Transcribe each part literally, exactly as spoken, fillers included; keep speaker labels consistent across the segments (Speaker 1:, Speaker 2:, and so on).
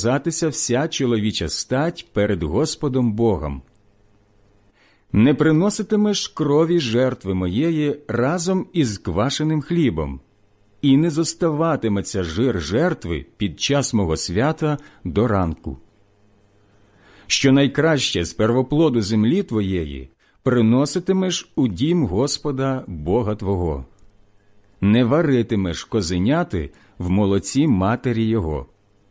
Speaker 1: показатися вся чоловіча стать перед Господом Богом. Не приноситимеш крові жертви моєї разом із квашеним хлібом, і не зоставатиметься жир жертви під час мого свята до ранку. Що найкраще з первоплоду землі твоєї приноситимеш у дім Господа Бога твого. Не варитимеш козеняти в молоці матері його.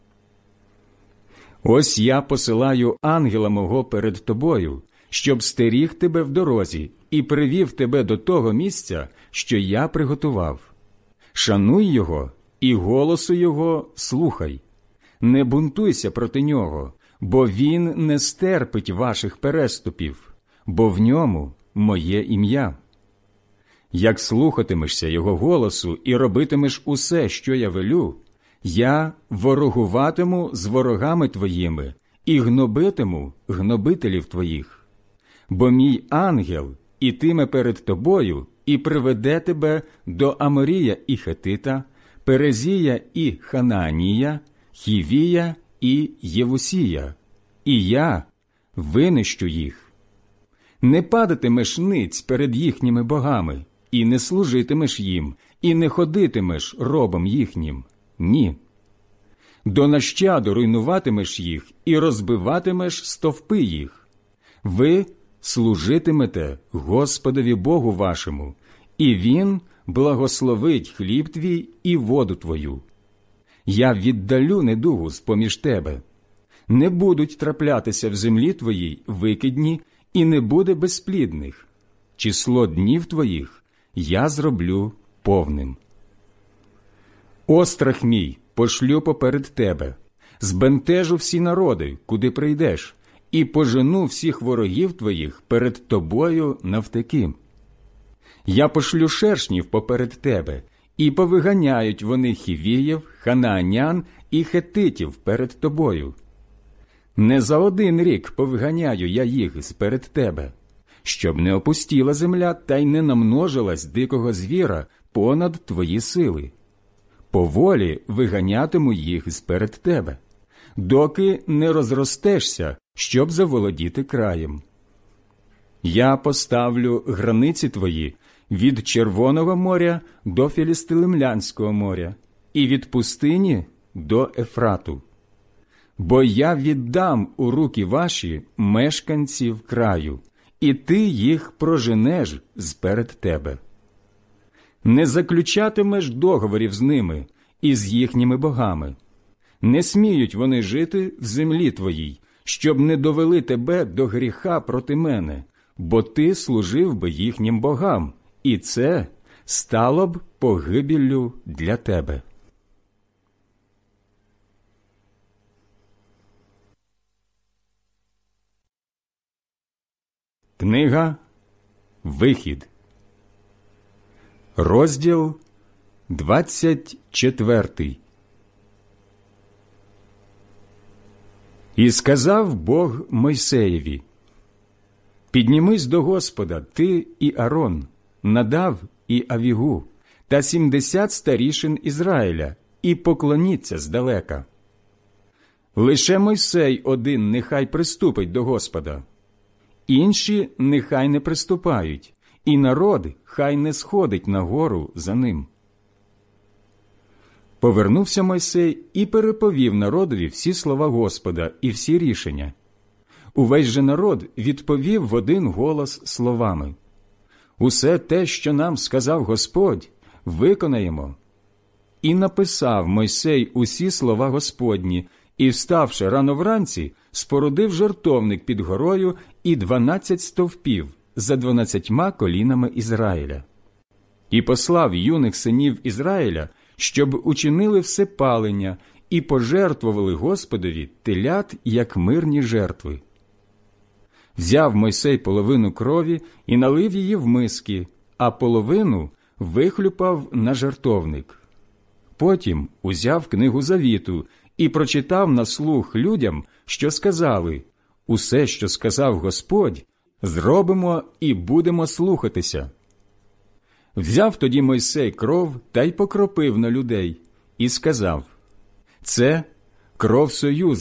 Speaker 1: Ось я посилаю ангела мого перед тобою, щоб стеріг тебе в дорозі і привів тебе до того місця, що я приготував. Шануй його і голосу його слухай. Не бунтуйся проти нього, бо він не стерпить ваших переступів, бо в ньому моє ім'я. Як слухатимешся його голосу і робитимеш усе, що я велю, я ворогуватиму з ворогами твоїми і гнобитиму гнобителів твоїх. Бо мій ангел ітиме перед тобою і приведе тебе до Аморія і Хетита, Перезія і Ханаанія, Хівія і Євусія, і я винищу їх. Не падатимеш ниць перед їхніми богами, і не служитимеш їм, і не ходитимеш робом їхнім. Ні. До нащаду руйнуватимеш їх і розбиватимеш стовпи їх. Ви служитимете Господові Богу вашому, і Він благословить хліб твій і воду твою. Я віддалю недугу з-поміж тебе. Не будуть траплятися в землі твоїй викидні, і не буде безплідних. Число днів твоїх я зроблю повним. Острах мій пошлю поперед тебе, збентежу всі народи, куди прийдеш, і пожену всіх ворогів твоїх перед тобою навтеки. Я пошлю шершнів поперед тебе, і повиганяють вони хівіїв, ханаанян і хетитів перед тобою. Не за один рік повиганяю я їх сперед тебе, щоб не опустіла земля та й не намножилась дикого звіра понад твої сили. Поволі виганятиму їх сперед тебе, доки не розростешся, щоб заволодіти краєм. Я поставлю границі твої від Червоного моря до Філістимлянського моря і від пустині до Ефрату. Бо я віддам у руки ваші мешканців краю, і ти їх проженеш сперед тебе. Не заключатимеш договорів з ними і з їхніми богами. Не сміють вони жити в землі твоїй, щоб не довели тебе до гріха проти мене, бо ти служив би їхнім богам, і це стало б погибеллю для тебе. Книга «Вихід», розділ двадцять четвертий. І сказав Бог Мойсеєві: «Піднімись до Господа, ти і Арон, Надав і Авігу, та сімдесят старішин Ізраїля, і поклоніться здалека. Лише Мойсей один нехай приступить до Господа, інші нехай не приступають, і народ хай не сходить на гору за ним». Повернувся Мойсей і переповів народові всі слова Господа і всі рішення. Увесь же народ відповів в один голос словами: «Усе те, що нам сказав Господь, виконаємо». І написав Мойсей усі слова Господні, і, вставши рано вранці, спорудив жертовник під горою і дванадцять стовпів за дванадцятьма колінами Ізраїля. І послав юних синів Ізраїля, щоб учинили всепалення і пожертвували Господові телят, як мирні жертви. Взяв Мойсей половину крові і налив її в миски, а половину вихлюпав на жертовник. Потім узяв книгу завіту і прочитав на слух людям, що сказали: «Усе, що сказав Господь, зробимо і будемо слухатися». Взяв тоді Мойсей кров та й покропив на людей, і сказав: «Це кров союзу,